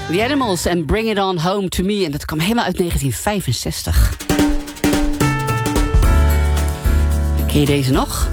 The Animals en Bring It On Home To Me. En dat kwam helemaal uit 1965. Ken je deze nog?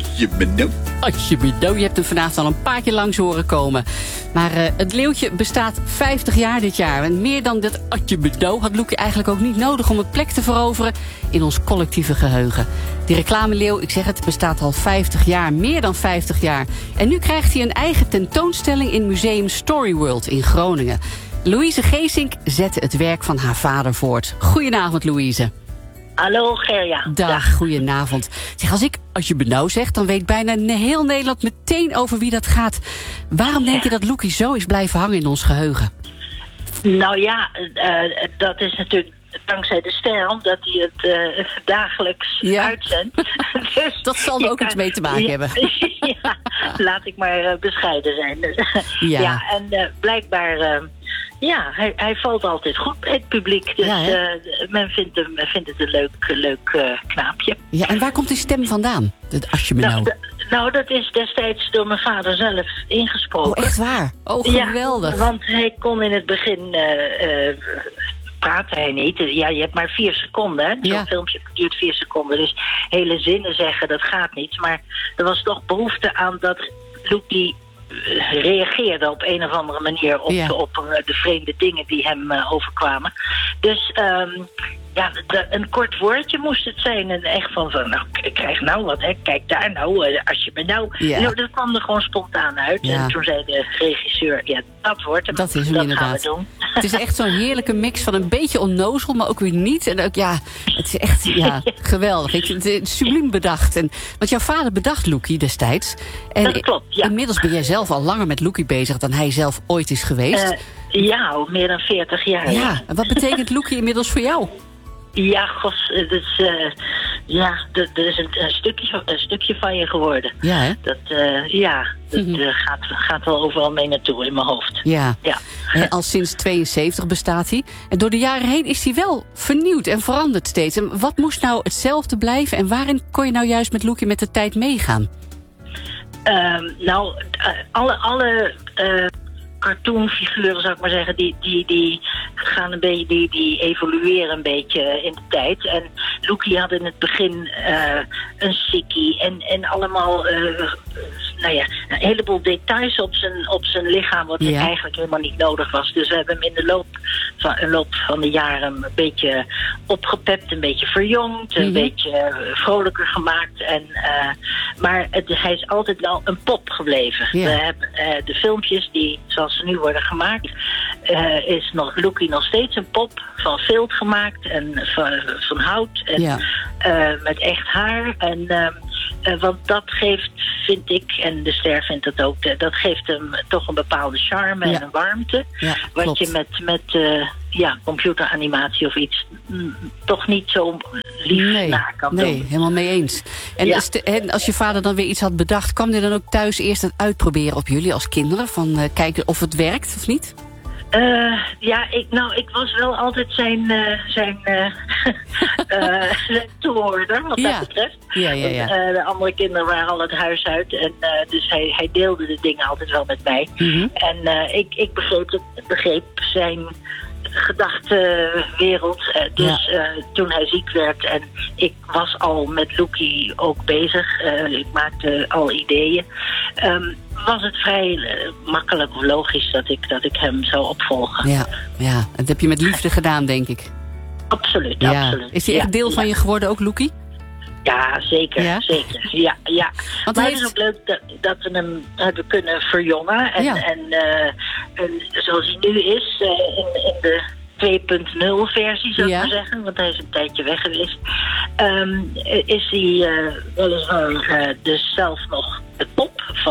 Je hebt hem vanavond al een paar keer langs horen komen. Maar het leeuwtje bestaat 50 jaar dit jaar. En meer dan dat atjebedo had Loekie eigenlijk ook niet nodig om een plek te veroveren in ons collectieve geheugen. Die reclameleeuw, ik zeg het, bestaat al 50 jaar, meer dan 50 jaar. En nu krijgt hij een eigen tentoonstelling in Museum Storyworld in Groningen. Louise Geesink zette het werk van haar vader voort. Goedenavond, Louise. Hallo Gerja. Dag, goedenavond. Zeg, als je benauw zegt, dan weet bijna heel Nederland meteen over wie dat gaat. Waarom denk je dat Loekie zo is blijven hangen in ons geheugen? Nou ja, dat is natuurlijk dankzij de ster, omdat hij het dagelijks uitzendt. Dus dat zal er ook iets mee te maken hebben. Ja, laat ik maar bescheiden zijn. En blijkbaar... hij valt altijd goed bij het publiek. Dus men vindt het een leuk knaapje. Ja, en waar komt die stem vandaan? Als je me nou, dat is destijds door mijn vader zelf ingesproken. Oh, echt waar? Oh, geweldig. Ja, want hij kon in het begin... praatte hij niet. Ja, je hebt maar 4 seconden. Hè? Zo'n filmpje duurt 4 seconden. Dus hele zinnen zeggen, dat gaat niet. Maar er was toch behoefte aan dat Loekie reageerde op een of andere manier op de vreemde dingen die hem overkwamen. Dus een kort woordje moest het zijn. En echt van nou, krijg nou wat, hè. Kijk daar nou, als je me nou... Ja. Nou, dat kwam er gewoon spontaan uit. Ja. En toen zei de regisseur, dat wordt hem. Dat is hem inderdaad. Gaan we doen. Het is echt zo'n heerlijke mix van een beetje onnozel, maar ook weer niet. En ook, het is echt geweldig. Het is subliem bedacht. Want jouw vader bedacht Loekie destijds. En dat klopt, ja. Inmiddels ben jij zelf al langer met Loekie bezig dan hij zelf ooit is geweest. Al meer dan 40 jaar. Ja, en wat betekent Loekie inmiddels voor jou? Ja, gos, dat is een stukje van je geworden. Ja, hè? Dat gaat wel overal mee naartoe in mijn hoofd. Ja. Al sinds 72 bestaat hij. En door de jaren heen is hij wel vernieuwd en veranderd steeds. En wat moest nou hetzelfde blijven? En waarin kon je nou juist met Loekie met de tijd meegaan? Alle cartoonfiguren, zou ik maar zeggen, die gaan een beetje, die evolueren een beetje in de tijd. En Loekie had in het begin een sikkie en allemaal een heleboel details op zijn lichaam wat eigenlijk helemaal niet nodig was. Dus we hebben hem in de loop van de jaren een beetje opgepept, een beetje verjongd, een beetje vrolijker gemaakt. Maar hij is altijd wel een pop gebleven. We hebben de filmpjes die, zoals ze nu worden gemaakt, is Loekie nog steeds een pop van vilt gemaakt en van hout en met echt haar. Want dat geeft, vind ik, en de ster vindt dat ook, dat geeft hem toch een bepaalde charme en een warmte. Ja, wat klopt. Je met computeranimatie of iets toch niet zo lief naar kan doen. Nee, helemaal mee eens. En als je vader dan weer iets had bedacht, kwam hij dan ook thuis eerst het uitproberen op jullie als kinderen? Van kijken of het werkt of niet? Ik was wel altijd zijn toehoorder, wat dat betreft. Ja. De andere kinderen waren al het huis uit. En dus hij deelde de dingen altijd wel met mij. Mm-hmm. En ik begreep zijn gedachtenwereld. Toen hij ziek werd en ik was al met Loekie ook bezig. Ik maakte al ideeën. Was het vrij makkelijk of logisch dat ik hem zou opvolgen. Ja, dat heb je met liefde gedaan, denk ik. Absoluut. Is hij echt deel van je geworden ook, Loekie? Ja, zeker. Zeker. Ja. Want maar het is ook leuk dat we hem hebben kunnen verjongen. En zoals hij nu is, in de 2.0 versie, zou ik maar zeggen, want hij is een tijdje weg geweest, is hij weliswaar dus zelf nog de pop.